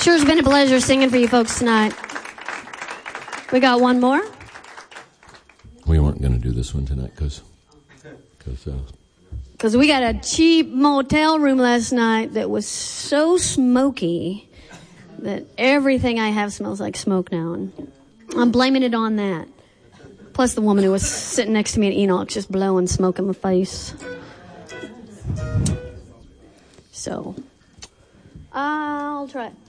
Sure has been a pleasure singing for you folks tonight. We got one more. We weren't going to do this one tonight because we got a cheap motel room last night that was so smoky that everything I have smells like smoke now. And I'm blaming it on that. Plus the woman who was sitting next to me at Enoch just blowing smoke in my face. So, I'll try it.